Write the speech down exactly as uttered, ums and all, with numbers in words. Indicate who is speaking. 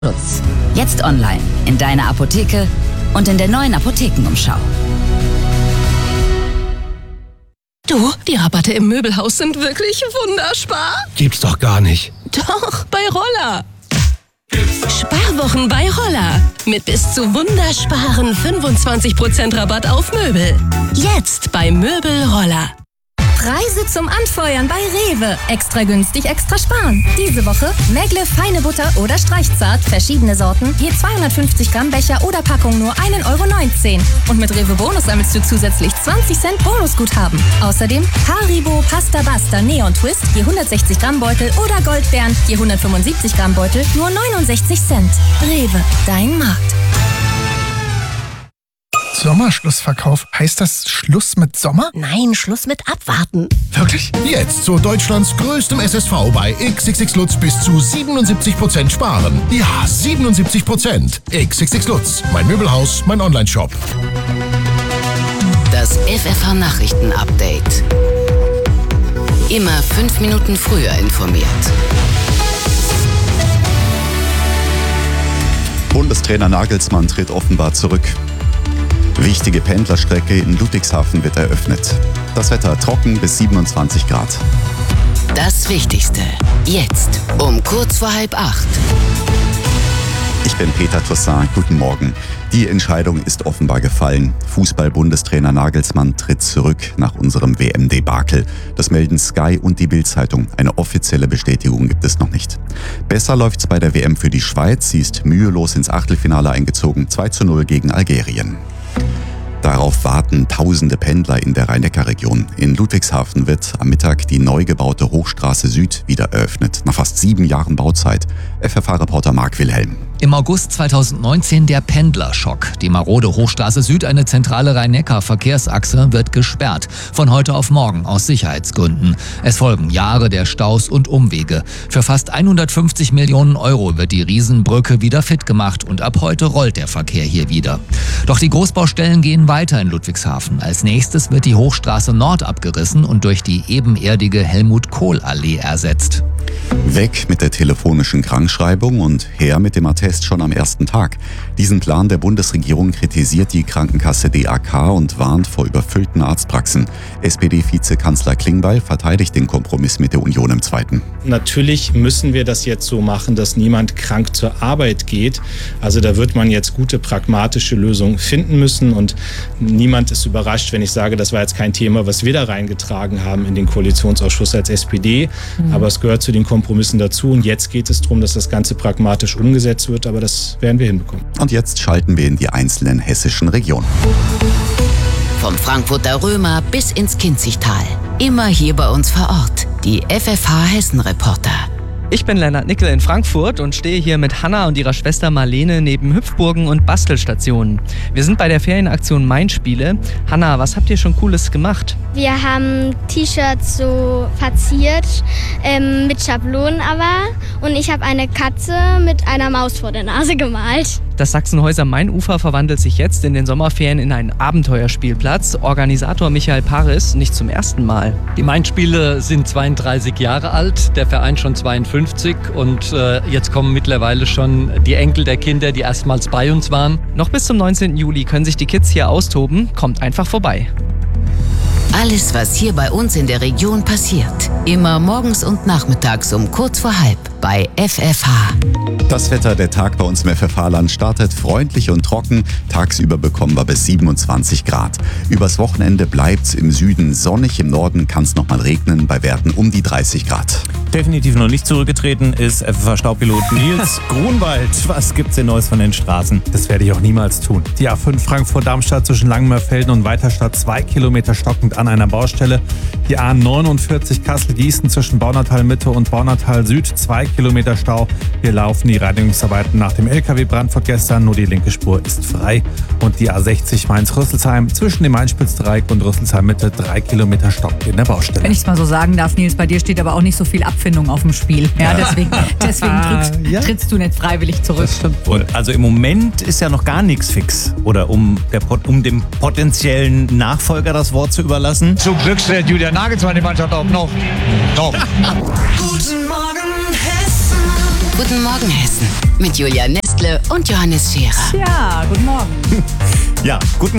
Speaker 1: Schutz. Jetzt online, in deiner Apotheke und in der neuen Apothekenumschau.
Speaker 2: Du, die Rabatte im Möbelhaus sind wirklich wunderbar.
Speaker 3: Gibt's doch gar nicht.
Speaker 2: Doch, bei Roller. Sparwochen bei Roller. Mit bis zu wundersparen fünfundzwanzig Prozent Rabatt auf Möbel. Jetzt bei Möbel Roller.
Speaker 4: Preise zum Anfeuern bei Rewe. Extra günstig, extra sparen. Diese Woche Megle feine Butter oder Streichzart, verschiedene Sorten, je zweihundertfünfzig Gramm Becher oder Packung nur ein Euro neunzehn. Und mit Rewe Bonus sammelst du zusätzlich zwanzig Cent Bonusguthaben. Außerdem Haribo Pasta Basta Neon Twist, je hundertsechzig Gramm Beutel oder Goldbeeren, je hundertfünfundsiebzig Gramm Beutel, nur neunundsechzig Cent. Rewe, dein Markt.
Speaker 5: Sommerschlussverkauf. Heißt das Schluss mit Sommer?
Speaker 2: Nein, Schluss mit Abwarten.
Speaker 5: Wirklich?
Speaker 6: Jetzt zu Deutschlands größtem S S V bei X X X Lutz bis zu siebenundsiebzig Prozent sparen. Ja, siebenundsiebzig Prozent. X X X Lutz. Mein Möbelhaus, mein Onlineshop.
Speaker 1: Das F F H-Nachrichten-Update. Immer fünf Minuten früher informiert.
Speaker 7: Bundestrainer Nagelsmann tritt offenbar zurück. Wichtige Pendlerstrecke in Ludwigshafen wird eröffnet. Das Wetter trocken bis siebenundzwanzig Grad.
Speaker 1: Das Wichtigste. Jetzt um kurz vor halb acht.
Speaker 7: Ich bin Peter Toussaint. Guten Morgen. Die Entscheidung ist offenbar gefallen. Fußball-Bundestrainer Nagelsmann tritt zurück nach unserem W M-Debakel. Das melden Sky und die Bild-Zeitung. Eine offizielle Bestätigung gibt es noch nicht. Besser läuft's bei der W M für die Schweiz. Sie ist mühelos ins Achtelfinale eingezogen. zwei zu null gegen Algerien. Darauf warten tausende Pendler in der Rhein-Neckar-Region. In Ludwigshafen wird am Mittag die neu gebaute Hochstraße Süd wieder eröffnet. Nach fast sieben Jahren Bauzeit. F F H-Reporter Marc Wilhelm.
Speaker 8: Im August zweitausendneunzehn der Pendlerschock. Die marode Hochstraße Süd, eine zentrale Rhein-Neckar-Verkehrsachse, wird gesperrt. Von heute auf morgen aus Sicherheitsgründen. Es folgen Jahre der Staus und Umwege. Für fast hundertfünfzig Millionen Euro wird die Riesenbrücke wieder fit gemacht und ab heute rollt der Verkehr hier wieder. Doch die Großbaustellen gehen weiter in Ludwigshafen. Als nächstes wird die Hochstraße Nord abgerissen und durch die ebenerdige Helmut-Kohl-Allee ersetzt.
Speaker 7: Weg mit der telefonischen Krankschreibung und her mit dem Attest schon am ersten Tag. Diesen Plan der Bundesregierung kritisiert die Krankenkasse D A K und warnt vor überfüllten Arztpraxen. S P D-Vizekanzler Klingbeil verteidigt den Kompromiss mit der Union im Zweiten.
Speaker 9: Natürlich müssen wir das jetzt so machen, dass niemand krank zur Arbeit geht. Also da wird man jetzt gute, pragmatische Lösungen finden müssen. Und niemand ist überrascht, wenn ich sage, das war jetzt kein Thema, was wir da reingetragen haben in den Koalitionsausschuss als S P D. Mhm. Aber es gehört zu den Kompromissen dazu. Und jetzt geht es darum, dass das Ganze pragmatisch umgesetzt wird. Aber das werden wir hinbekommen.
Speaker 7: Und jetzt schalten wir in die einzelnen hessischen Regionen.
Speaker 1: Vom Frankfurter Römer bis ins Kinzigtal. Immer hier bei uns vor Ort. Die F F H-Hessen-Reporter.
Speaker 10: Ich bin Lennart Nickel in Frankfurt und stehe hier mit Hanna und ihrer Schwester Marlene neben Hüpfburgen und Bastelstationen. Wir sind bei der Ferienaktion Mein Spiele. Hanna, was habt ihr schon Cooles gemacht?
Speaker 11: Wir haben T-Shirts so verziert, ähm, mit Schablonen aber. Und ich habe eine Katze mit einer Maus vor der Nase gemalt.
Speaker 10: Das Sachsenhäuser Mainufer verwandelt sich jetzt in den Sommerferien in einen Abenteuerspielplatz. Organisator Michael Paris nicht zum ersten Mal.
Speaker 12: Die Main-Spiele sind zweiunddreißig Jahre alt, der Verein schon zweiundfünfzig und äh, jetzt kommen mittlerweile schon die Enkel der Kinder, die erstmals bei uns waren.
Speaker 10: Noch bis zum neunzehnten Juli können sich die Kids hier austoben. Kommt einfach vorbei.
Speaker 1: Alles, was hier bei uns in der Region passiert. Immer morgens und nachmittags um kurz vor halb bei F F H.
Speaker 7: Das Wetter, der Tag bei uns im F F H-Land startet freundlich und trocken. Tagsüber bekommen wir bis siebenundzwanzig Grad. Übers Wochenende bleibt's im Süden sonnig, im Norden kann es nochmal regnen, bei Werten um die dreißig Grad.
Speaker 13: Definitiv noch nicht zurückgetreten ist F F H-Staubpilot Nils Grunwald. Was gibt's denn Neues von den Straßen?
Speaker 14: Das werde ich auch niemals tun. Die A fünf Frankfurt-Darmstadt zwischen Langenmörfelden und Weiterstadt zwei Kilometer stockend an einer Baustelle. Die A neunundvierzig Kassel-Gießen zwischen Baunatal-Mitte und Baunatal-Süd zwei Kilometer Stau. Hier laufen die Reinigungsarbeiten nach dem L K W-Brand von gestern. Nur die linke Spur ist frei. Und die A sechzig Mainz-Rüsselsheim zwischen dem Einspitzdreieck und Rüsselsheim-Mitte drei Kilometer Stock in der Baustelle.
Speaker 15: Wenn ich es mal so sagen darf, Nils, bei dir steht aber auch nicht so viel Abfindung auf dem Spiel. Ja, deswegen, deswegen trittst, ja. trittst du nicht freiwillig zurück.
Speaker 13: Das stimmt wohl. Also im Moment ist ja noch gar nichts fix. Oder um, der, um dem potenziellen Nachfolger das Wort zu überlassen.
Speaker 16: Zum Glück stellt Julian Nagelsmann die Mannschaft auf noch. Noch.
Speaker 17: Guten Morgen, Hessen.
Speaker 1: Guten Morgen, Hessen. Mit Julia Nestle und Johannes Scherer.
Speaker 15: Ja, guten Morgen.
Speaker 13: Ja, guten